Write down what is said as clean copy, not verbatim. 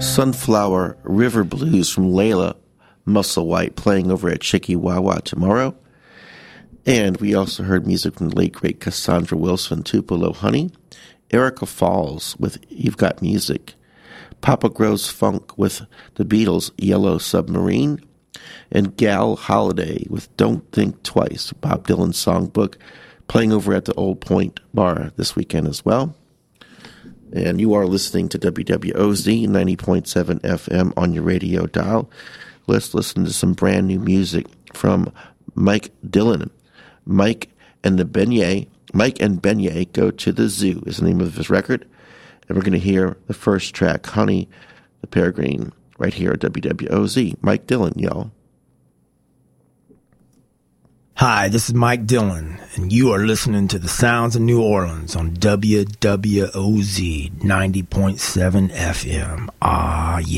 Sunflower River Blues from Layla Musselwhite playing over at Chicky-Wawa tomorrow. And we also heard music from the late, great Cassandra Wilson, Tupelo Honey. Erica Falls with You've Got Music. Papa Grows Funk with the Beatles' Yellow Submarine. And Gal Holiday with Don't Think Twice, Bob Dylan's songbook, playing over at the Old Point Bar this weekend as well. And you are listening to WWOZ 90.7 FM on your radio dial. Let's listen to some brand new music from Mike Dillon. Mike and Beignet Go to the Zoo is the name of his record. And we're going to hear the first track, Honey the Peregrine, right here at WWOZ. Mike Dillon, y'all. Hi, this is Mike Dillon, and you are listening to the Sounds of New Orleans on WWOZ 90.7 FM. Ah, yeah.